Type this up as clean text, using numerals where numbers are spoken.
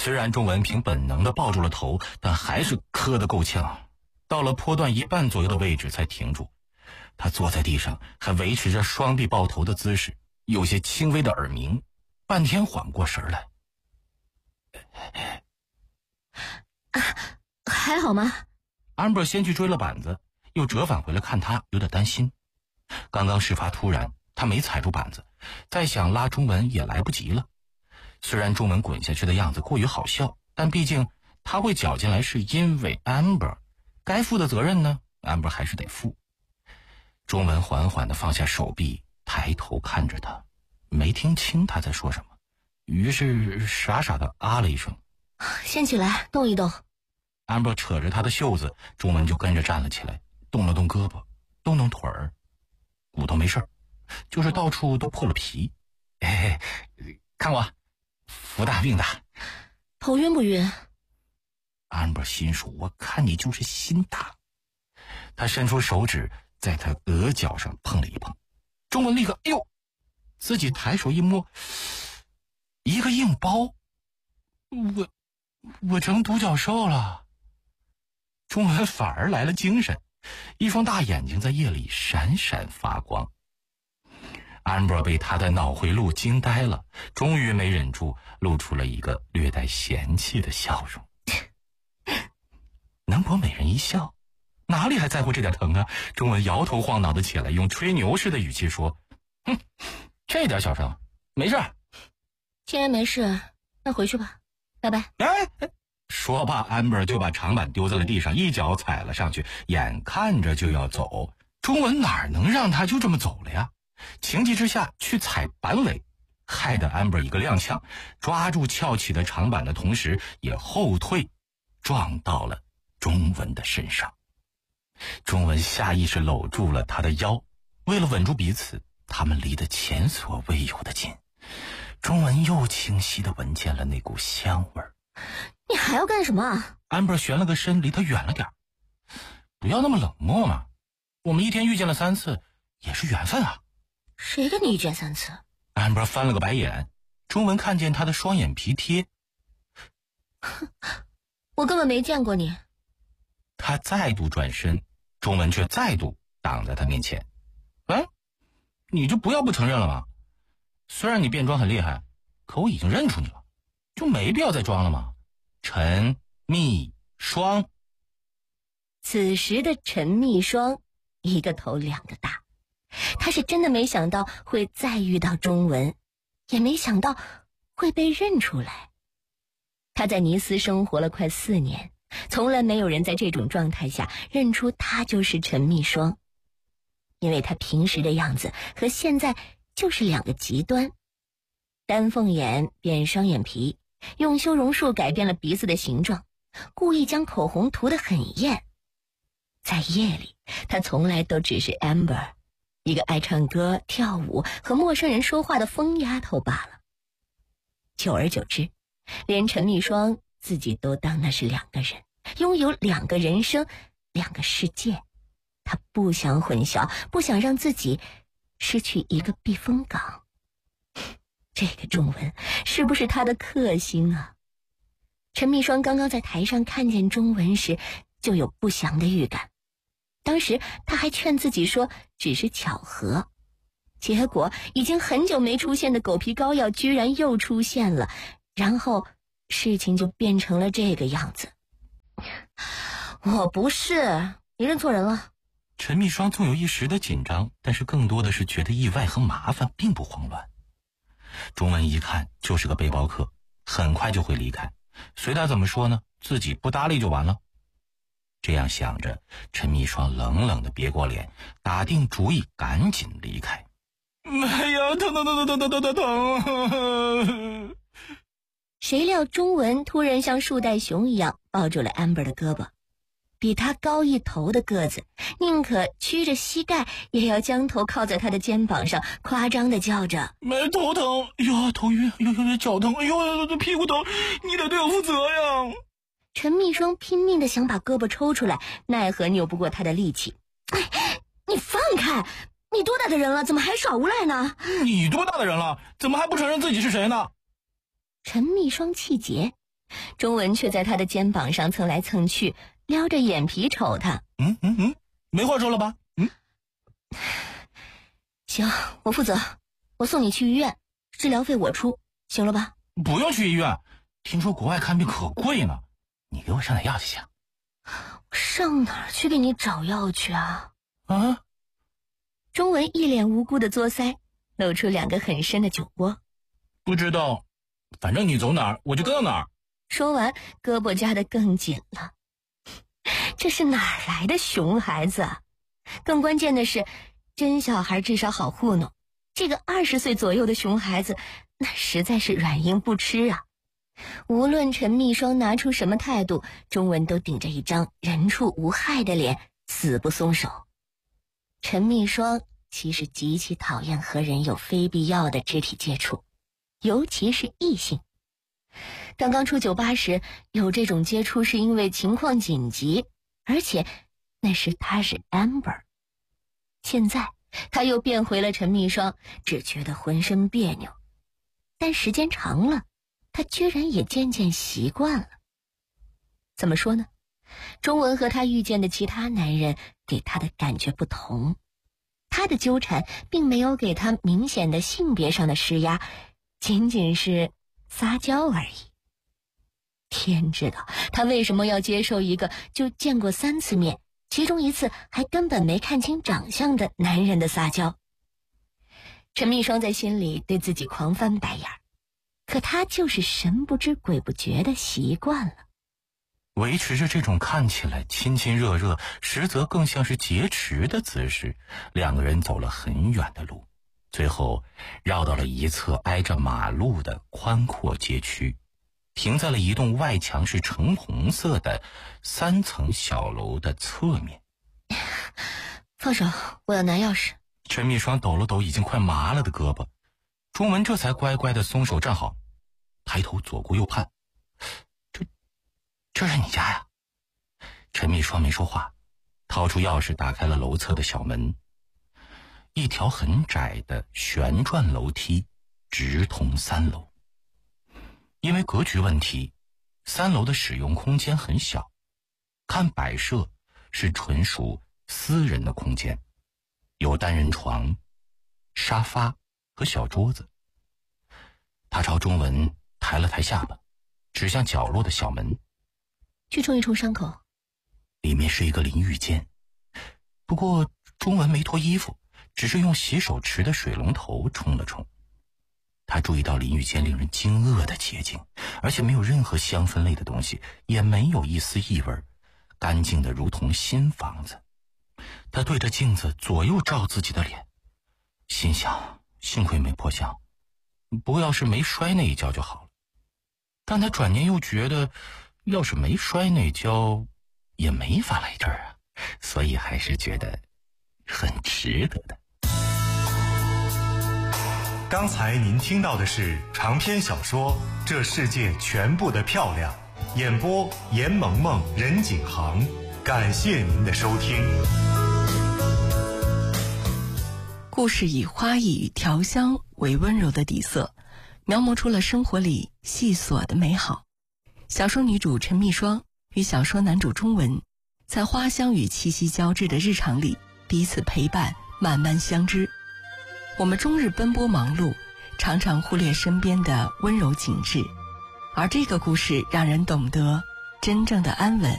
虽然钟文凭本能地抱住了头，但还是磕得够呛，到了坡段一半左右的位置才停住。他坐在地上，还维持着双臂抱头的姿势，有些轻微的耳鸣，半天缓过神来。 还好吗？ 安博先去追了板子，又折返回来看他，有点担心。刚刚事发突然，他没踩住板子，再想拉钟文也来不及了。虽然钟文滚下去的样子过于好笑，但毕竟他会搅进来是因为 Amber， 该负的责任呢 Amber 还是得负。钟文缓缓地放下手臂，抬头看着他，没听清他在说什么，于是傻傻地啊了一声。 先起来动一动。 Amber 扯着他的袖子，钟文就跟着站了起来，动了动胳膊，动动腿儿，骨头没事，就是到处都破了皮。看我福大病大。 头晕不晕？ Amber 心说，我看你就是心大。他伸出手指在他额角上碰了一碰，钟文立刻哎呦，自己抬手一摸，一个硬包。我成独角兽了。钟文反而来了精神，一双大眼睛在夜里闪闪发光。Amber 被他的脑回路惊呆了，终于没忍住露出了一个略带嫌弃的笑容。能博美人一笑，哪里还在乎这点疼啊？钟文摇头晃脑的起来，用吹牛似的语气说：这点小伤没事。 既然没事，那回去吧，拜拜。 说罢 Amber 就把长板丢在了地上，一脚踩了上去，眼看着就要走。钟文哪能让他就这么走了呀？情急之下去踩板尾，害得 Amber 一个踉跄，抓住翘起的长板的同时也后退，撞到了钟文的身上。钟文下意识搂住了他的腰，为了稳住彼此，他们离得前所未有的近。钟文又清晰地闻见了那股香味儿。 你还要干什么啊？ Amber 旋了个身，离他远了点。不要那么冷漠嘛，我们一天遇见了3次，也是缘分啊。 谁跟你遇见3次？ Amber 翻了个白眼，钟文看见他的双眼皮贴。 我根本没见过你。 他再度转身，钟文却再度挡在他面前。你就不要不承认了吗？虽然你变装很厉害，可我已经认出你了，就没必要再装了吗？陈蜜霜。 此时的陈蜜霜一个头两个大，他是真的没想到会再遇到钟文，也没想到会被认出来。他在尼斯生活了快4年，从来没有人在这种状态下认出他就是陈蜜霜，因为他平时的样子和现在就是2个极端。丹凤眼变双眼皮，用修容术改变了鼻子的形状，故意将口红涂得很艳。在夜里，他从来都只是 Amber， 一个爱唱歌、跳舞和陌生人说话的疯丫头罢了。久而久之，连陈蜜霜自己都当那是2个人，拥有2个人生、2个世界。他不想混淆，不想让自己失去一个避风港。这个钟文是不是他的克星啊？陈蜜霜刚刚在台上看见钟文时就有不祥的预感，当时他还劝自己说只是巧合，结果已经很久没出现的狗皮膏药居然又出现了，然后事情就变成了这个样子。我不是，你认错人了。 陈蜜霜纵有一时的紧张，但是更多的是觉得意外和麻烦，并不慌乱。钟文一看就是个背包客，很快就会离开，随他怎么说呢，自己不搭理就完了。这样想着，陈蜜霜冷冷地别过脸，打定主意赶紧离开。哎呀，疼！ 谁料钟文突然像树袋熊一样抱住了 Amber 的胳膊，比他高1头的个子，宁可屈着膝盖也要将头靠在他的肩膀上，夸张地叫着： 头疼，哎呀，头晕，哎呦，脚疼，哎呦，屁股疼，你得对我负责呀！ 陈蜜霜拼命地想把胳膊抽出来，奈何拗不过他的力气。你放开！你多大的人了，怎么还耍无赖呢？ 你多大的人了，怎么还不承认自己是谁呢？ 陈蜜霜气结， 钟文却在他的肩膀上蹭来蹭去，撩着眼皮瞅他。 没话说了吧？ 行，我负责，我送你去医院，治疗费我出，行了吧？ 不用去医院，听说国外看病可贵呢，你给我上点药就行。 上哪儿去给你找药去啊？ 钟文一脸无辜的作腮，露出2个很深的酒窝。 不知道，反正你走哪儿我就跟到哪儿。 说完，胳膊夹得更紧了。这是哪儿来的熊孩子啊？更关键的是，真小孩至少好糊弄，这个20岁左右的熊孩子，那实在是软硬不吃啊。无论陈秘霜拿出什么态度，钟文都顶着一张人畜无害的脸，死不松手。陈秘霜其实极其讨厌和人有非必要的肢体接触，尤其是异性。刚刚出酒吧时有这种接触是因为情况紧急，而且那时他是 Amber。 现在他又变回了陈秘霜，只觉得浑身别扭，但时间长了，他居然也渐渐习惯了。怎么说呢？钟文和他遇见的其他男人给他的感觉不同，他的纠缠并没有给他明显的性别上的施压，仅仅是撒娇而已。天知道他为什么要接受一个就见过3次面，其中1次还根本没看清长相的男人的撒娇。陈秘霜在心里对自己狂翻白眼，可他就是神不知鬼不觉的习惯了。 维持着这种看起来亲亲热热，实则更像是劫持的姿势，2个人走了很远的路，最后绕到了一侧挨着马路的宽阔街区，停在了一栋外墙是橙红色的3层小楼的侧面。 放手，我要拿钥匙。 陈秘霜抖了抖已经快麻了的胳膊，钟文这才乖乖的松手站好，抬头左顾右盼。这是你家呀？陈秘霜没说话，掏出钥匙打开了楼侧的小门。一条很窄的旋转楼梯直通3楼。因为格局问题，3楼的使用空间很小，看摆设是纯属私人的空间，有单人床、沙发和小桌子。他朝钟文抬了抬下巴，指向角落的小门。 去冲一冲伤口。 里面是一个淋浴间，不过钟文没脱衣服，只是用洗手池的水龙头冲了冲。他注意到淋浴间令人惊愕的洁净，而且没有任何香氛类的东西，也没有一丝异味，干净的如同新房子。他对着镜子左右照自己的脸，心想幸亏没破相，不过要是没摔那一跤就好了。但他转念又觉得要是没摔那跤也没法来这儿啊，所以还是觉得很值得的。 刚才您听到的是长篇小说《这世界全部的漂亮》，演播严萌萌、任景航。感谢您的收听。 故事以花艺与调香为温柔的底色，描摹出了生活里细琐的美好。小说女主陈秘霜与小说男主钟文，在花香与气息交织的日常里彼此陪伴，慢慢相知。我们终日奔波忙碌，常常忽略身边的温柔景致，而这个故事让人懂得真正的安稳